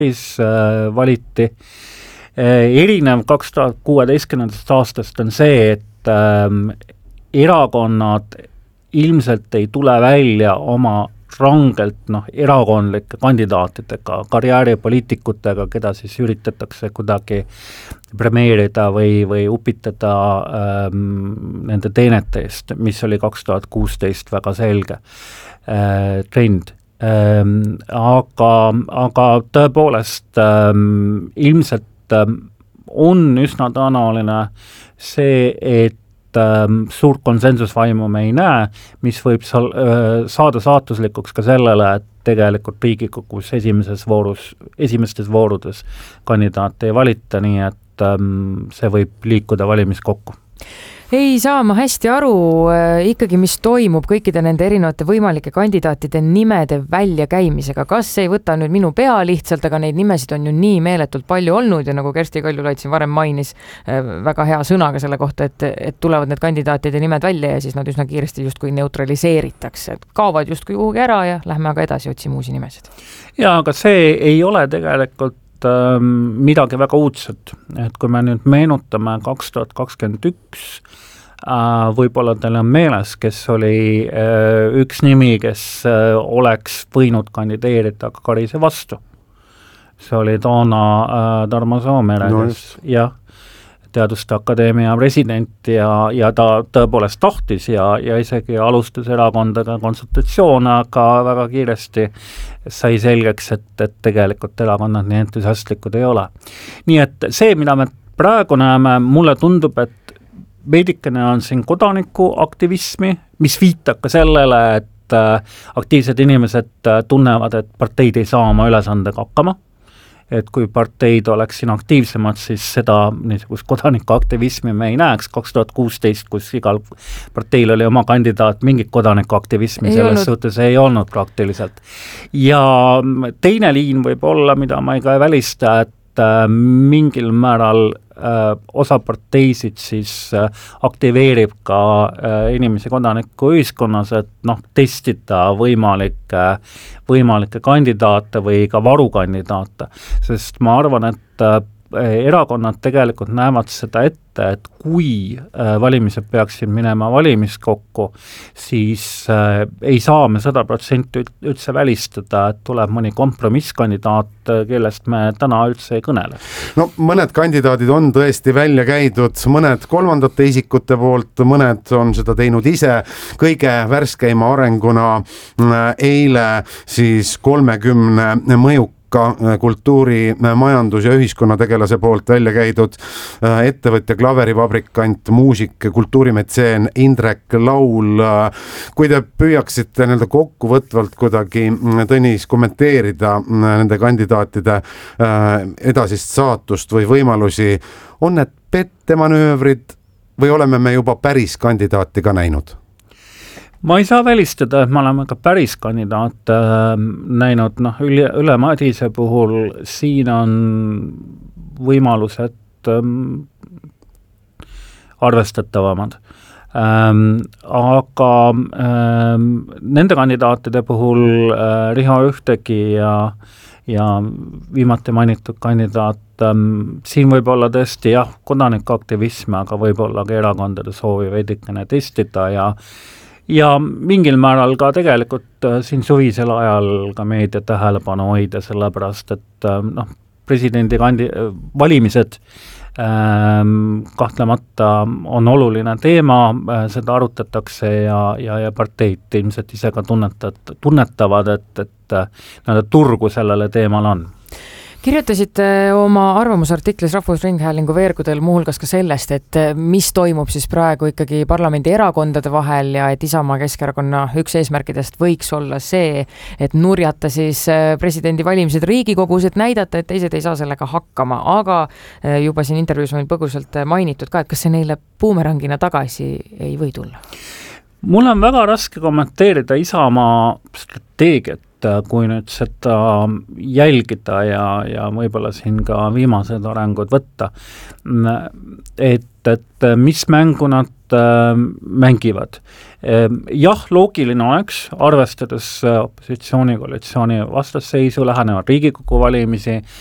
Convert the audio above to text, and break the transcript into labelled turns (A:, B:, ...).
A: valiti. Erinev 2016. aastast on see, et erakonnad ilmselt ei tule välja oma rangelt erakondlike kandidaatidega, karjääripoliitikutega, keda siis üritatakse kuidagi premeerida või upitada nende teenete eest, mis oli 2016 väga selge trend. Aga tõepoolest ilmselt on üsna tõenäoline see, et suurt konsensusvaimu me ei näe, mis võib saada saatuslikuks ka sellele, et tegelikult Riigikogus esimestes voorudes kandidaate ei valita, nii et see võib liikuda valimiskokku.
B: Ei saa ma hästi aru ikkagi, mis toimub kõikide nende erinevate võimalike kandidaatide nimede väljakäimisega. Kas ei võta nüüd minu pea lihtsalt, aga neid nimesid on ju nii meeletult palju olnud ja nagu Kersti Kaljulaid siin varem mainis väga hea sõnaga selle kohta, et tulevad need kandidaatide nimed välja ja siis nad üsna kiiresti justkui neutraliseeritakse. Kaovad justkui kuhugi ära ja lähme aga edasi otsime uusi nimesid.
A: Ja, aga see ei ole tegelikult midagi väga uudset, et kui me nüüd meenutame 2021, võib-olla teil on meeles, kes oli üks nimi, kes oleks võinud kandideerida Karise vastu. See oli toona Tarmo Soomere, jah, Teaduste Akadeemia president ja ta tõepoolest tahtis ja isegi alustas erakondadega konsultatsioone, aga väga kiiresti sai selgeks, et tegelikult erakonnad nii entusiastlikud ei ole. Nii et see, mida me praegu näeme, mulle tundub, et veidikene on siin kodanikuaktivismi, mis viitab ka sellele, et aktiivsed inimesed tunnevad, et parteid ei saa oma ülesandega hakkama. Et kui parteid oleks siin aktiivsemad, siis seda niisugust kodanikuaktivismi me ei näeks 2016, kus igal parteil oli oma kandidaat, mingit kodanikuaktivismi selles suhtes ei olnud praktiliselt. Ja teine liin võib olla, mida ma ei välista, et mingil määral osa parteisid siis aktiveerib ka inimesi kodaniku ühiskonnas, et testida võimalikke kandidaate või ka varukandidaate, sest ma arvan, et erakonnad tegelikult näevad seda ette, et kui valimised peaksid minema valimiskokku, siis ei saa me 100% üldse välistada, et tuleb mõni kompromisskandidaat, kellest me täna üldse ei kõnele.
C: No mõned kandidaadid on tõesti välja käidud, mõned kolmandate isikute poolt, mõned on seda teinud ise. Kõige värskeima arenguna eile siis 30 mõjuka kultuuri, majandus- ja ühiskonnategelase poolt välja käidud ettevõtja, klaverivabrikant, muusik, kultuurimetseen Indrek Laul. Kui te püüaksite kokkuvõtvalt kuidagi, Tõnis, kommenteerida nende kandidaatide edasist saatust või võimalusi, on need pettemanöövrid või oleme me juba päris kandidaati ka näinud?
A: Ma ei saa välistada, et me oleme ka päris kandidaat näinud, Ülle Madise puhul siin on võimalused arvestatavamad. Aga nende kandidaatide puhul Riho Ühtegi ja viimati mainitud kandidaat, siin võib olla tõesti kodanikuaktivism, aga võib olla ka erakondade soovi veidikene testida ja mingil määral ka tegelikult siin suvisel ajal ka meedia tähelepanu hoida, sellepärast et presidendi valimised kahtlemata on oluline teema, seda arutatakse ja parteid ilmselt ise ka tunnetavad, et turgu sellele teemal on.
B: Kirjutasite oma arvamusartiklis Rahvusringhäälingu veergudel muuhulgas ka sellest, et mis toimub siis praegu ikkagi parlamendi erakondade vahel ja et Isamaa Keskerakonna üks eesmärkidest võiks olla see, et nurjata siis presidendi valimised Riigikogus, et näidata, et teised ei saa sellega hakkama, aga juba siin intervjuus on põgusalt mainitud ka, et kas see neile buumerangina tagasi ei või tulla?
A: Mul on väga raske kommenteerida Isamaa strateegiat kui nüüd seda jälgida ja võib-olla siin ka viimased arengud võtta, et mis mängu nad mängivad. Jah, loogiline oleks, arvestades opositsiooni koalitsiooni vastasseisu, lähenevad Riigikogu valimisi,